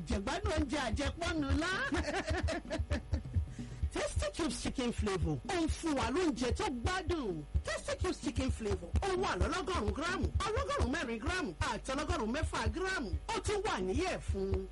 jẹ̀gbádùn oúnjẹ àjẹpọ́nu lá. Tasty Cubes chicken flavour ó ń fún wa lóúnjẹ tó gbádùn. Tasty Cubes chicken flavour ó wà lọ́lọ́gọ́rùn-ún gíráàmù, ọlọ́gọ́rùn-ún mẹ́rin gíráàmù àti ọlọ́gọ́rùn-ún mẹ́fà gíráàmù. Ó tún wà níyẹ̀ fún